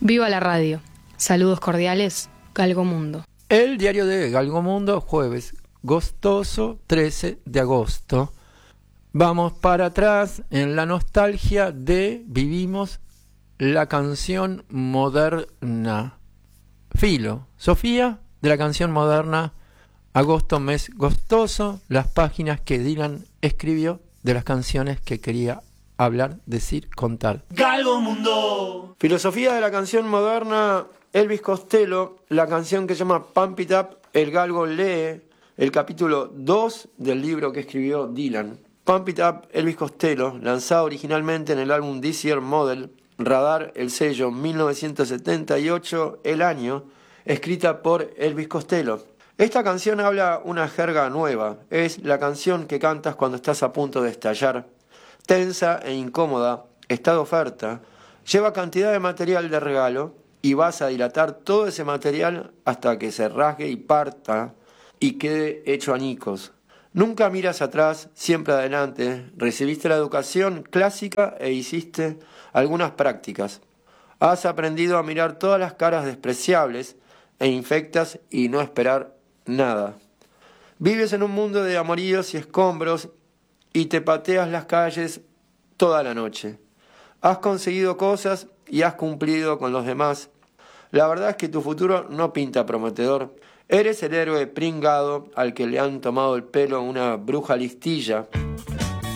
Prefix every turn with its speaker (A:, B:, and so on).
A: Viva la radio. Saludos cordiales, Galgomundo.
B: El diario de Galgomundo, jueves gostoso 13 de agosto. Vamos para atrás en la nostalgia de Vivimos la canción moderna. Filosofía de la canción moderna. Agosto, mes gostoso. Las páginas que Dylan escribió de las canciones que quería hablar, decir, contar.
C: Galgomundo.
B: Filosofía de la canción moderna. Elvis Costello, la canción que se llama Pump It Up. El Galgo lee el capítulo 2 del libro que escribió Dylan. Pump It Up, Elvis Costello, lanzado originalmente en el álbum This Year Model, Radar, el sello 1978, el año, escrita por Elvis Costello. Esta canción habla una jerga nueva, es la canción que cantas cuando estás a punto de estallar. Tensa e incómoda, está de oferta, lleva cantidad de material de regalo y vas a dilatar todo ese material hasta que se rasgue y parta y quede hecho añicos. Nunca miras atrás, siempre adelante. Recibiste la educación clásica e hiciste algunas prácticas. Has aprendido a mirar todas las caras despreciables e infectas y no esperar nada. Vives en un mundo de amoríos y escombros y te pateas las calles toda la noche. Has conseguido cosas y has cumplido con los demás. La verdad es que tu futuro no pinta prometedor. Eres el héroe pringado al que le han tomado el pelo una bruja listilla